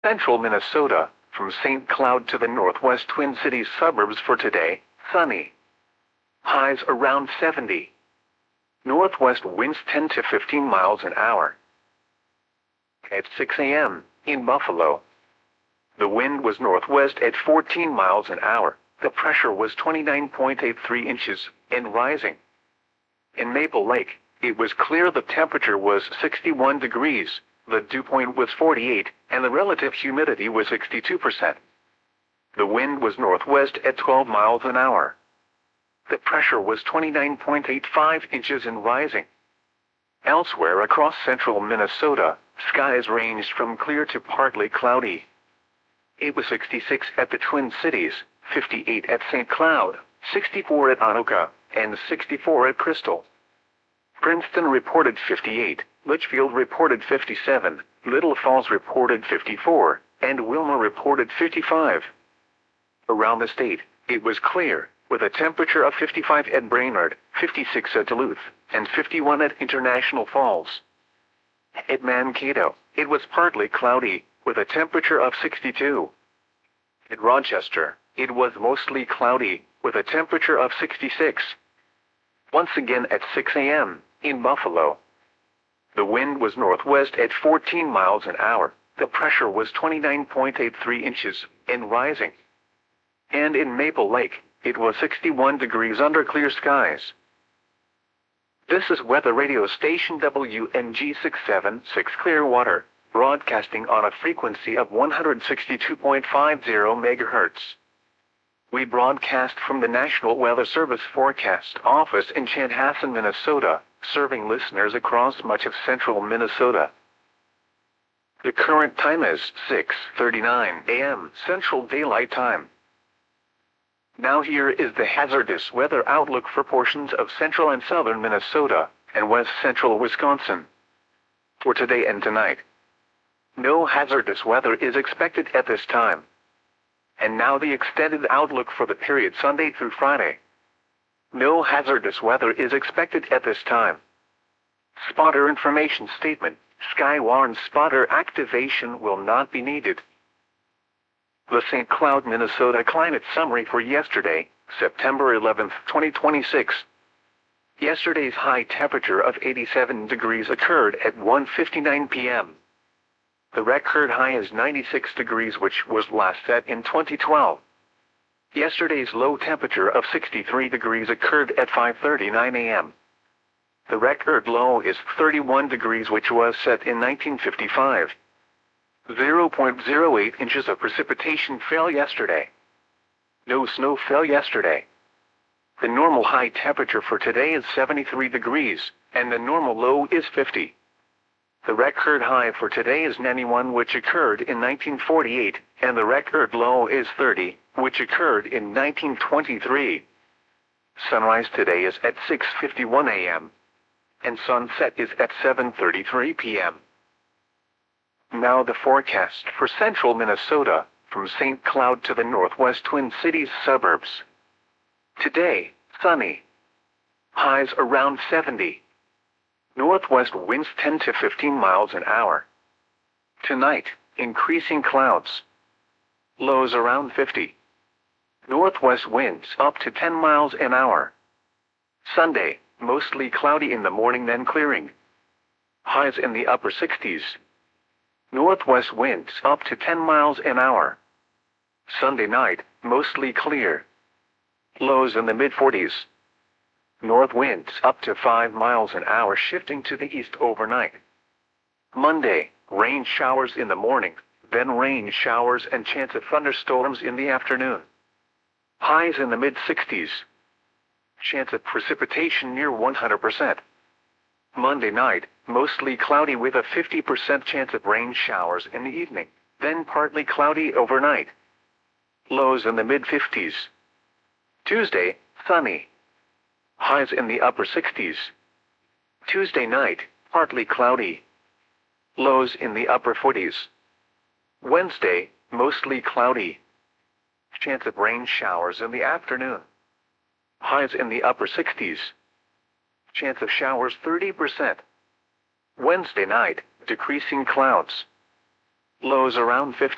Central Minnesota, from St. Cloud to the northwest Twin Cities suburbs for today, sunny. Highs around 70. Northwest winds 10 to 15 miles an hour. At 6 a.m., in Buffalo, the wind was northwest at 14 miles an hour. The pressure was 29.83 inches, and rising. In Maple Lake, it was clear. The temperature was 61 degrees, the dew point was 48, and the relative humidity was 62%. The wind was northwest at 12 miles an hour. The pressure was 29.85 inches and rising. Elsewhere across central Minnesota, skies ranged from clear to partly cloudy. It was 66 at the Twin Cities, 58 at St. Cloud, 64 at Anoka, and 64 at Crystal. Princeton reported 58, Litchfield reported 57, Little Falls reported 54, and Wilmer reported 55. Around the state, it was clear, with a temperature of 55 at Brainerd, 56 at Duluth, and 51 at International Falls. At Mankato, it was partly cloudy, with a temperature of 62. At Rochester, it was mostly cloudy, with a temperature of 66. Once again at 6 a.m., in Buffalo, the wind was northwest at 14 miles an hour. The pressure was 29.83 inches, and rising. And in Maple Lake, it was 61 degrees under clear skies. This is weather radio station WNG 676 Clearwater, broadcasting on a frequency of 162.50 MHz. We broadcast from the National Weather Service Forecast Office in Chanhassen, Minnesota, serving listeners across much of central Minnesota. The current time is 6:39 a.m. Central Daylight Time. Now here is the hazardous weather outlook for portions of central and southern Minnesota and west central Wisconsin for today and tonight. No hazardous weather is expected at this time. And now the extended outlook for the period Sunday through Friday. No hazardous weather is expected at this time. Spotter information statement: Skywarn spotter activation will not be needed. The St. Cloud, Minnesota climate summary for yesterday, September 11, 2026. Yesterday's high temperature of 87 degrees occurred at 1:59 p.m. The record high is 96 degrees, which was last set in 2012. Yesterday's low temperature of 63 degrees occurred at 5:39 a.m. The record low is 31 degrees, which was set in 1955. 0.08 inches of precipitation fell yesterday. No snow fell yesterday. The normal high temperature for today is 73 degrees, and the normal low is 50. The record high for today is 91, which occurred in 1948, and the record low is 30, which occurred in 1923. Sunrise today is at 6:51 a.m. and sunset is at 7:33 p.m. Now the forecast for central Minnesota, from St. Cloud to the northwest Twin Cities suburbs. Today, sunny. Highs around 70. Northwest winds 10 to 15 miles an hour. Tonight, increasing clouds. Lows around 50. Northwest winds up to 10 miles an hour. Sunday, mostly cloudy in the morning, then clearing. Highs in the upper 60s. Northwest winds up to 10 miles an hour. Sunday night, mostly clear. Lows in the mid-40s. North winds up to 5 miles an hour, shifting to the east overnight. Monday, rain showers in the morning, then rain showers and chance of thunderstorms in the afternoon. Highs in the mid-60s. Chance of precipitation near 100%. Monday night, mostly cloudy with a 50% chance of rain showers in the evening, then partly cloudy overnight. Lows in the mid-50s. Tuesday, sunny. Highs in the upper 60s. Tuesday night, partly cloudy. Lows in the upper 40s. Wednesday, mostly cloudy. Chance of rain showers in the afternoon. Highs in the upper 60s. Chance of showers 30%. Wednesday night, decreasing clouds. Lows around 50.